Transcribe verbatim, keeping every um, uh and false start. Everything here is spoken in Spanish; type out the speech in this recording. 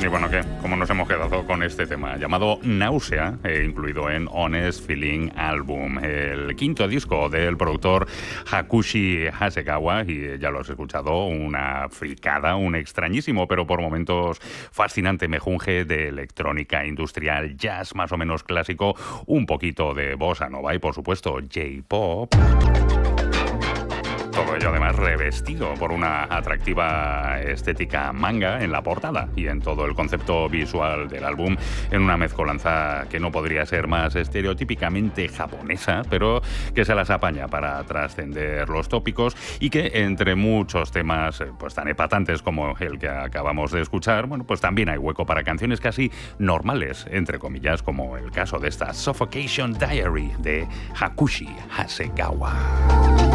Y bueno, ¿qué? ¿Cómo nos hemos quedado con este tema? Llamado Náusea, eh, incluido en Honest Feeling Album, el quinto disco del productor Hakushi Hasegawa, y ya lo has escuchado, una fricada, un extrañísimo, pero por momentos fascinante mejunje de electrónica industrial, jazz más o menos clásico, un poquito de bossa nova y, por supuesto, J-pop. Todo ello además revestido por una atractiva estética manga en la portada y en todo el concepto visual del álbum, en una mezcolanza que no podría ser más estereotípicamente japonesa, pero que se las apaña para trascender los tópicos y que, entre muchos temas pues tan epatantes como el que acabamos de escuchar, bueno, pues también hay hueco para canciones casi normales, entre comillas, como el caso de esta Suffocation Diary de Hakushi Hasegawa.